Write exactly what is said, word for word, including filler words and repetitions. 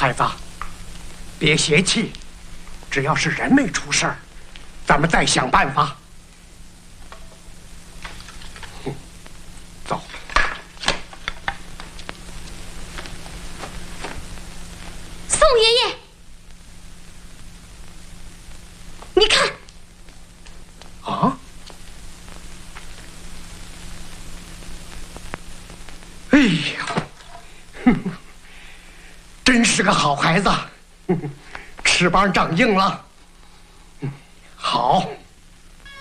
孩子，别泄气，只要是人没出事儿，咱们再想办法。走。 宋爷爷，你看。 啊！哎呀，哼，真是个好孩子，翅膀长硬了。好。